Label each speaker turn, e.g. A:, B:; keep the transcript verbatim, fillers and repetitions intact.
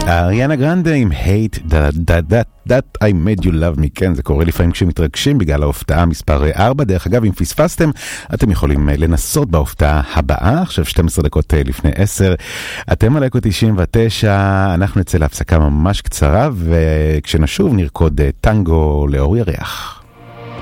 A: אריאנה גרנדה עם Hate That, that, that, that I Made You Love Me, כן, זה קורה לפעמים כשמתרגשים בגלל ההופעה מספר ארבע. דרך אגב, אם פספסתם, אתם יכולים לנסות בהופעה הבאה, עכשיו שתים עשרה דקות לפני עשר. אתם על אקו תשעים ותשע, אנחנו נצא להפסקה ממש קצרה, וכשנשוב נרקוד טנגו לאור ירח.